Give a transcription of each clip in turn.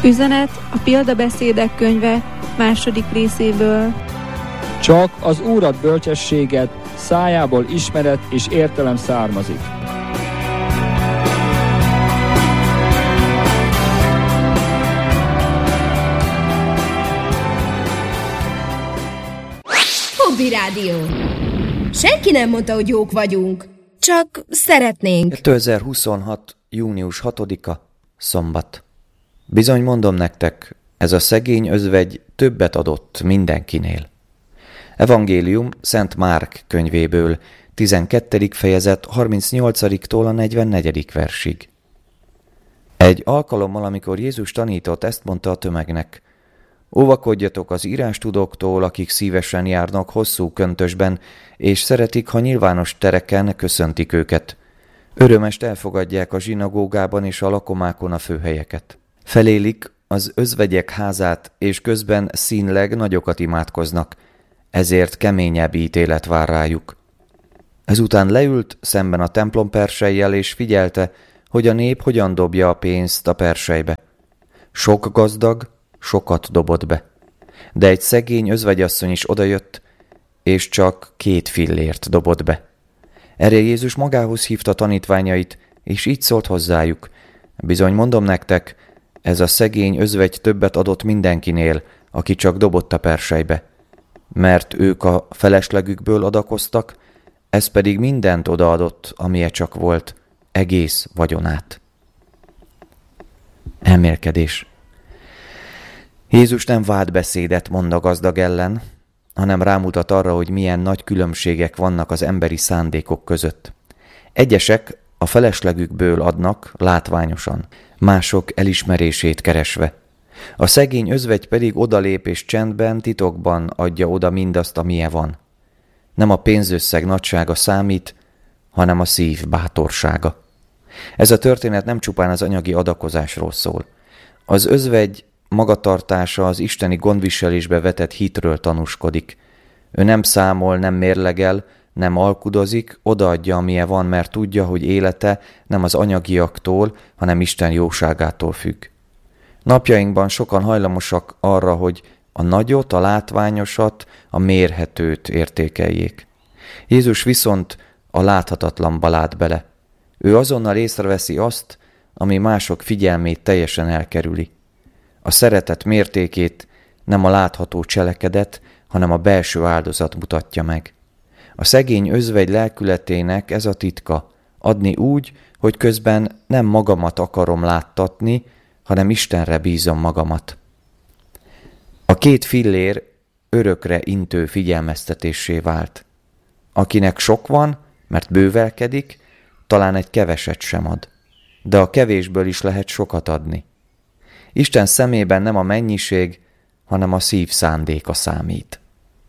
Üzenet a Példabeszédek könyve 2. részéből. Csak az Úr ad bölcsességet, szájából ismeret és értelem származik. Hobby Rádió. Senki nem mondta, hogy jók vagyunk, csak szeretnénk. 2026. június 6-a, szombat. Bizony mondom nektek, ez a szegény özvegy többet adott mindenkinél. Evangélium Szent Márk könyvéből, 12. fejezet 38-tól a 44. versig. Egy alkalommal, amikor Jézus tanított, ezt mondta a tömegnek: óvakodjatok az írástudóktól, akik szívesen járnak hosszú köntösben, és szeretik, ha nyilvános tereken köszöntik őket. Örömest elfogadják a zsinagógában és a lakomákon a főhelyeket. Felélik az özvegyek házát, és közben színleg nagyokat imádkoznak, ezért keményebb ítélet vár rájuk. Ezután leült szemben a templom persejjel, és figyelte, hogy a nép hogyan dobja a pénzt a persejbe. Sok gazdag sokat dobott be, de egy szegény özvegyasszony is odajött, és csak 2 fillért dobott be. Erre Jézus magához hívta tanítványait, és így szólt hozzájuk: bizony mondom nektek, ez a szegény özvegy többet adott mindenkinél, aki csak dobott a persejbe. Mert ők a feleslegükből adakoztak, ez pedig mindent odaadott, amilyen csak volt, egész vagyonát. Elmélkedés. Jézus nem vádbeszédet mond a gazdag ellen, hanem rámutat arra, hogy milyen nagy különbségek vannak az emberi szándékok között. Egyesek a feleslegükből adnak látványosan, mások elismerését keresve. A szegény özvegy pedig odalép és csendben, titokban adja oda mindazt, amilyen van. Nem a pénzösszeg nagysága számít, hanem a szív bátorsága. Ez a történet nem csupán az anyagi adakozásról szól. Az özvegy magatartása az isteni gondviselésbe vetett hitről tanúskodik. Ő nem számol, nem mérlegel, nem alkudozik, odaadja, amilyen van, mert tudja, hogy élete nem az anyagiaktól, hanem Isten jóságától függ. Napjainkban sokan hajlamosak arra, hogy a nagyot, a látványosat, a mérhetőt értékeljék. Jézus viszont a láthatatlanba lát bele. Ő azonnal észreveszi azt, ami mások figyelmét teljesen elkerüli. A szeretet mértékét nem a látható cselekedet, hanem a belső áldozat mutatja meg. A szegény özvegy lelkületének ez a titka: adni úgy, hogy közben nem magamat akarom láttatni, hanem Istenre bízom magamat. A 2 fillér örökre intő figyelmeztetésé vált. Akinek sok van, mert bővelkedik, talán egy keveset sem ad, de a kevésből is lehet sokat adni. Isten szemében nem a mennyiség, hanem a szív szándéka számít.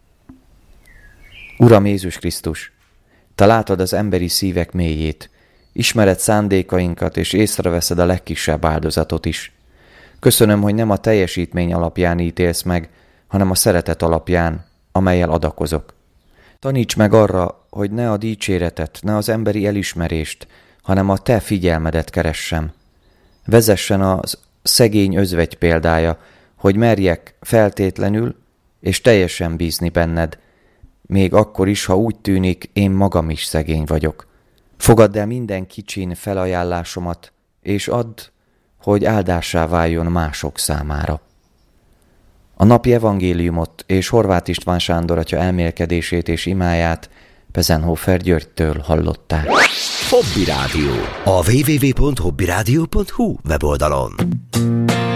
Uram Jézus Krisztus, Te látod az emberi szívek mélyét, ismered szándékainkat, és észreveszed a legkisebb áldozatot is. Köszönöm, hogy nem a teljesítmény alapján ítélsz meg, hanem a szeretet alapján, amellyel adakozok. Taníts meg arra, hogy ne a dicséretet, ne az emberi elismerést, hanem a Te figyelmedet keressem. Vezessen az szegény özvegy példája, hogy merjek feltétlenül és teljesen bízni benned, még akkor is, ha úgy tűnik, én magam is szegény vagyok. Fogadd el minden kicsin felajánlásomat, és add, hogy áldássá váljon mások számára. A napi evangéliumot és Horváth István Sándor atya elmélkedését és imáját Pezenhofer Györgytől hallották. Hobby Rádió. A www.hobbyradio.hu weboldalon.